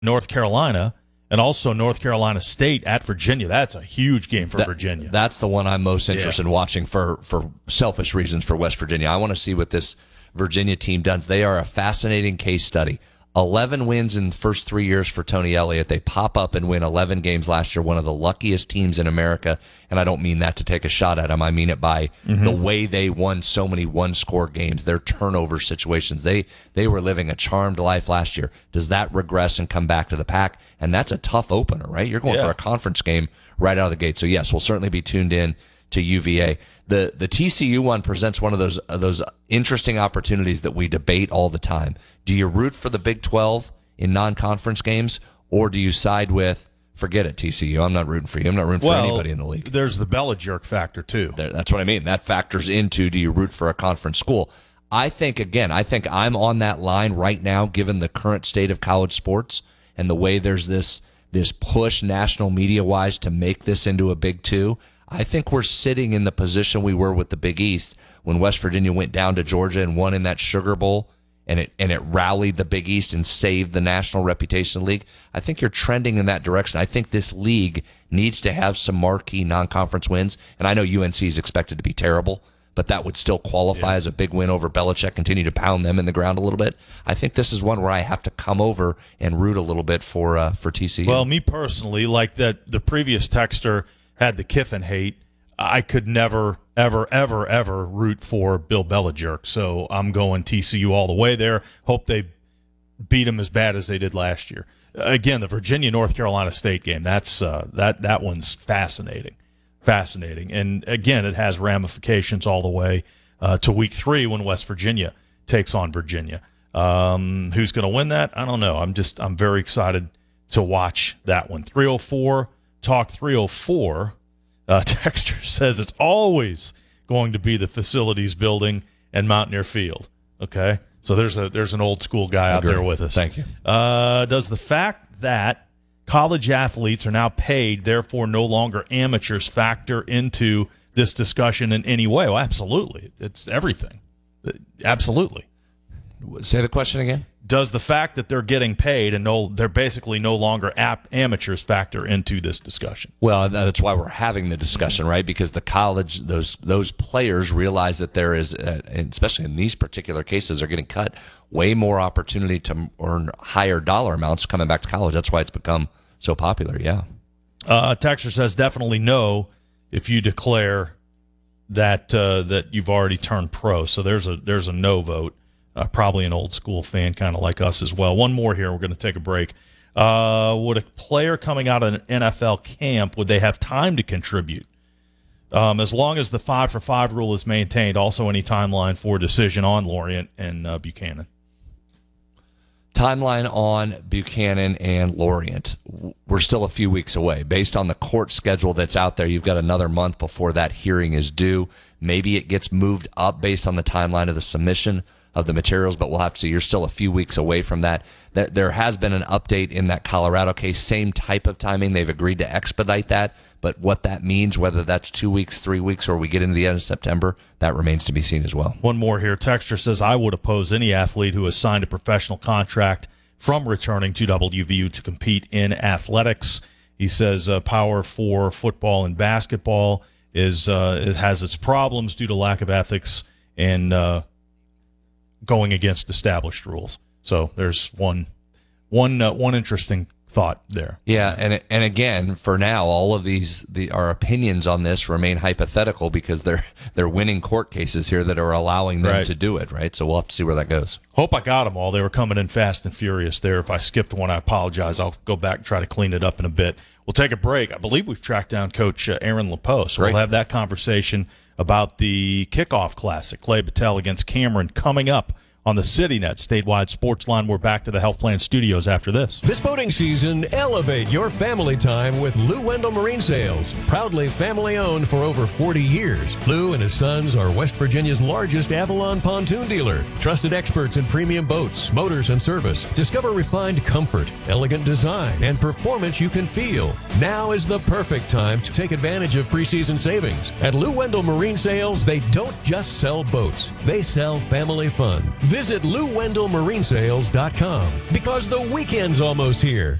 North Carolina, and also North Carolina State at Virginia. That's a huge game for Virginia. That's the one I'm most interested in watching for selfish reasons for West Virginia. I want to see what this Virginia team does. They are a fascinating case study. 11 wins in the first 3 years for Tony Elliott. They pop up and win 11 games last year, one of the luckiest teams in America. And I don't mean that to take a shot at them. I mean it by the way they won so many one-score games, their turnover situations. They were living a charmed life last year. Does that regress and come back to the pack? And that's a tough opener, right? You're going for a conference game right out of the gate. So, yes, we'll certainly be tuned in to UVA. The TCU one presents one of those interesting opportunities that we debate all the time. Do you root for the Big 12 in non-conference games, or do you side with, forget it, TCU, I'm not rooting for you. I'm not rooting for anybody in the league. There's the Belichick factor, too. That's what I mean. That factors into, do you root for a conference school? I think I'm on that line right now, given the current state of college sports and the way there's this push national media-wise to make this into a Big Two. I think we're sitting in the position we were with the Big East when West Virginia went down to Georgia and won in that Sugar Bowl, and it rallied the Big East and saved the national reputation of the league. I think you're trending in that direction. I think this league needs to have some marquee non-conference wins, and I know UNC is expected to be terrible, but that would still qualify as a big win over Belichick, continue to pound them in the ground a little bit. I think this is one where I have to come over and root a little bit for TCU. Well, me personally, like that the previous texter had the Kiffin hate, I could never, ever, ever, ever root for Bill Belichick. So I'm going TCU all the way there. Hope they beat him as bad as they did last year. Again, the Virginia-North Carolina State game, that's that one's fascinating. Fascinating. And, again, it has ramifications all the way to Week 3 when West Virginia takes on Virginia. Who's going to win that? I don't know. I'm very excited to watch that one. 304. Talk 304, Texter says it's always going to be the facilities building and Mountaineer Field. Okay, so there's an old school guy out there with us. Thank you. Does the fact that college athletes are now paid, therefore no longer amateurs, factor into this discussion in any way? Well, absolutely. It's everything. Absolutely. Say the question again. Does the fact that they're getting paid and they're basically no longer amateurs factor into this discussion? Well, that's why we're having the discussion, right? Because the college, those players realize that there is, especially in these particular cases, they're getting cut, way more opportunity to earn higher dollar amounts coming back to college. That's why it's become so popular, yeah. Texter says definitely no if you declare that you've already turned pro. So there's a no vote. Probably an old school fan, kind of like us as well. One more here. We're going to take a break. Would a player coming out of an NFL camp, would they have time to contribute? As long as the 5-for-5 rule is maintained, also any timeline for decision on Lorient and Buchanan? Timeline on Buchanan and Lorient. We're still a few weeks away. Based on the court schedule that's out there, you've got another month before that hearing is due. Maybe it gets moved up based on the timeline of the submission of the materials, but we'll have to see. You're still a few weeks away from that. There has been an update in that Colorado case, same type of timing. They've agreed to expedite that, but what that means, whether that's 2 weeks, 3 weeks, or we get into the end of September, that remains to be seen as well. One more here. Texter says, I would oppose any athlete who has signed a professional contract from returning to WVU to compete in athletics. He says Power 4 football and basketball it has its problems due to lack of ethics and going against established rules. So there's one interesting thought there. Yeah, and again, for now, all of our opinions on this remain hypothetical because they're winning court cases here that are allowing them to do it, right? So we'll have to see where that goes. Hope I got them all. They were coming in fast and furious there. If I skipped one, I apologize. I'll go back and try to clean it up in a bit. We'll take a break. I believe we've tracked down Coach Aaron LePeau, so we'll have that conversation about the kickoff classic, Clay Battelle against Cameron, coming up on the CityNet statewide sports line. We're back to the Health Plan Studios after this. This boating season, elevate your family time with Lou Wendell Marine Sales. Proudly family-owned for over 40 years, Lou and his sons are West Virginia's largest Avalon pontoon dealer. Trusted experts in premium boats, motors, and service. Discover refined comfort, elegant design, and performance you can feel. Now is the perfect time to take advantage of preseason savings. At Lou Wendell Marine Sales, they don't just sell boats. They sell family fun. Visit LouWendellMarineSales.com because the weekend's almost here.